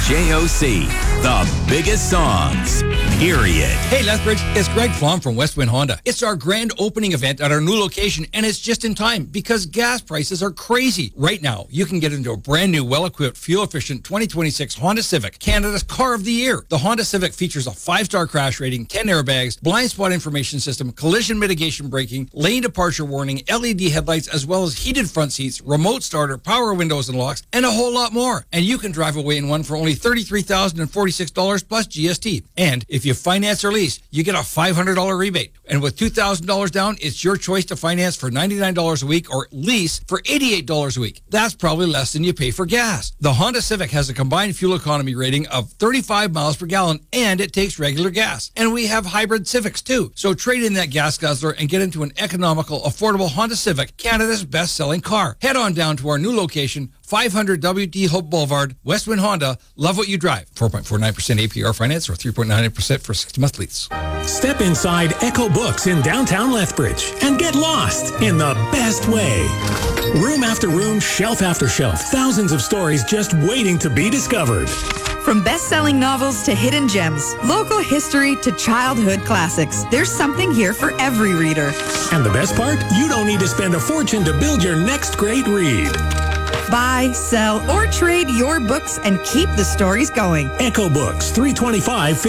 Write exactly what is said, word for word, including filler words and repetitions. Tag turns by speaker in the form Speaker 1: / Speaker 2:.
Speaker 1: J O C, the biggest songs, period.
Speaker 2: Hey, Lethbridge, it's Greg Flom from West Wind Honda. It's our grand opening event at our new location, and it's just in time because gas prices are crazy. Right now, you can get into a brand new, well-equipped, fuel-efficient twenty twenty-six Honda Civic, Canada's car of the year. The Honda Civic features a five-star crash rating, ten airbags, blind spot information system, collision mitigation braking, lane departure warning, L E D headlights, as well as heated front seats, remote starter, power windows and locks, and a whole lot more. And you can drive away in one for only thirty-three thousand forty-six dollars plus G S T. And if you finance or lease, you get a five hundred dollars rebate. And with two thousand dollars down, it's your choice to finance for ninety-nine dollars a week or lease for eighty-eight dollars a week. That's probably less than you pay for gas. The Honda Civic has a combined fuel economy rating of thirty-five miles per gallon, and it takes regular gas. And we have hybrid Civics too. So trade in that gas guzzler and get into an economical, affordable Honda Civic, Canada's best-selling car. Head on down to our new location, five hundred W D Hope Boulevard, West Wind Honda. Love what you drive. four point four nine percent A P R finance or three point nine eight percent for sixty-month lease.
Speaker 3: Step inside Echo Books in downtown Lethbridge and get lost in the best way. Room after room, shelf after shelf, thousands of stories just waiting to be discovered.
Speaker 4: From best-selling novels to hidden gems, local history to childhood classics, there's something here for every reader.
Speaker 3: And the best part? You don't need to spend a fortune to build your next great read.
Speaker 4: Buy, sell, or trade your books and keep the stories going.
Speaker 3: Echo Books, three twenty-five